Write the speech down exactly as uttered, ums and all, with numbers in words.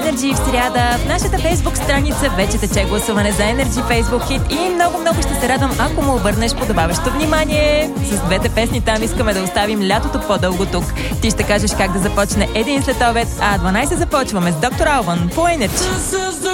Energy в сряда. В нашата фейсбук страница вече тече гласуване за Energy фейсбук хит и много-много ще се радвам, ако му обърнеш подобаващо внимание. С двете песни там искаме да оставим лятото по-дълго тук. Ти ще кажеш как да започне един след обед, а дванайсет започваме с Доктор Албан по Energy.